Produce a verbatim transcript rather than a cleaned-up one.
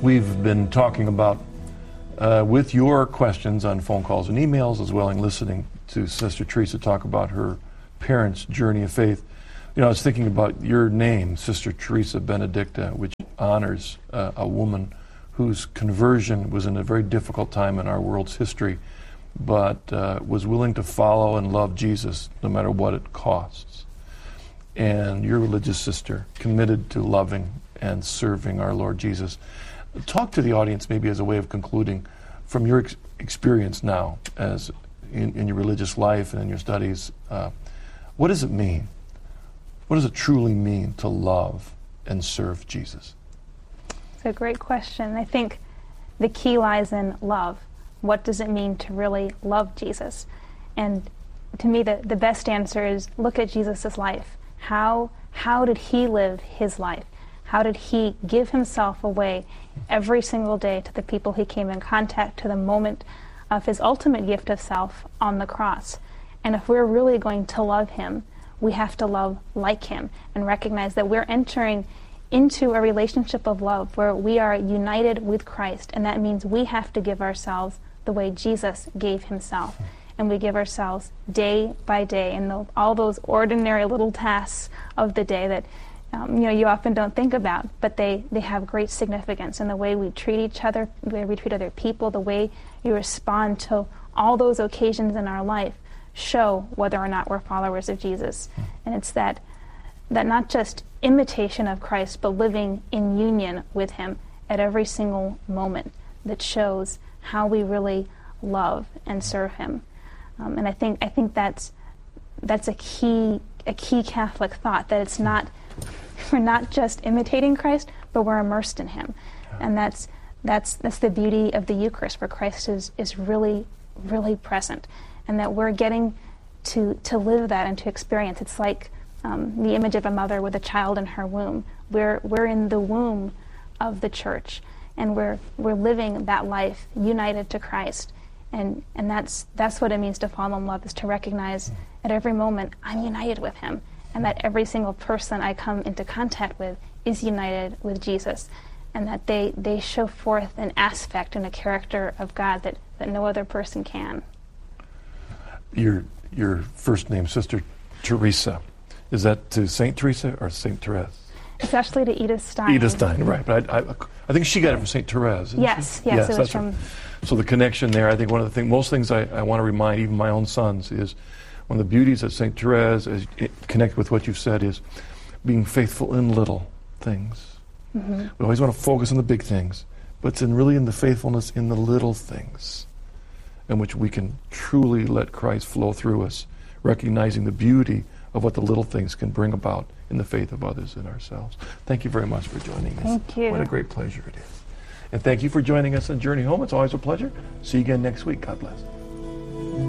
We've been talking about, uh, with your questions on phone calls and emails, as well as listening to Sister Teresa talk about her parents' journey of faith. You know, I was thinking about your name, Sister Teresa Benedicta, which honors uh, a woman whose conversion was in a very difficult time in our world's history, but uh, was willing to follow and love Jesus no matter what it costs. And your religious sister, committed to loving and serving our Lord Jesus. Talk to the audience maybe as a way of concluding from your ex- experience now as in, in your religious life and in your studies. Uh, what does it mean? What does it truly mean to love and serve Jesus? It's a great question. I think the key lies in love. What does it mean to really love Jesus? And to me, the, the best answer is look at Jesus' life. How, how did he live his life? How did he give himself away every single day to the people he came in contact, to the moment of his ultimate gift of self on the cross? And if we're really going to love him, we have to love like him and recognize that we're entering into a relationship of love where we are united with Christ, and that means we have to give ourselves the way Jesus gave himself. And we give ourselves day by day, and the, all those ordinary little tasks of the day that um, you know you often don't think about, but they, they have great significance in the way we treat each other, the way we treat other people, the way you respond to all those occasions in our life show whether or not we're followers of Jesus. And it's that that not just imitation of Christ, but living in union with him at every single moment that shows how we really love and serve him. Um, and I think I think that's that's a key a key Catholic thought, that it's not we're not just imitating Christ, but we're immersed in him. And that's that's that's the beauty of the Eucharist, where Christ is, is really, really present. And that we're getting to to live that and to experience. It's like um, the image of a mother with a child in her womb. We're we're in the womb of the church, and we're we're living that life united to Christ. And and that's that's what it means to fall in love, is to recognize at every moment I'm united with him, and that every single person I come into contact with is united with Jesus, and that they, they show forth an aspect and a character of God that, that no other person can. Your your first name, Sister Teresa, is that to Saint Teresa or Saint Therese? It's actually to Edith Stein. Edith Stein, right. But I, I, I think she got it from Saint Therese, didn't yes, she? yes, yes, it was that's from... Right. So the connection there, I think one of the things, most things I, I want to remind even my own sons is one of the beauties of Saint Therese, as it connect with what you've said, is being faithful in little things. Mm-hmm. We always want to focus on the big things, but it's in really in the faithfulness in the little things in which we can truly let Christ flow through us, recognizing the beauty of what the little things can bring about in the faith of others and ourselves. Thank you very much for joining us. Thank you. What a great pleasure it is. And thank you for joining us on Journey Home. It's always a pleasure. See you again next week. God bless.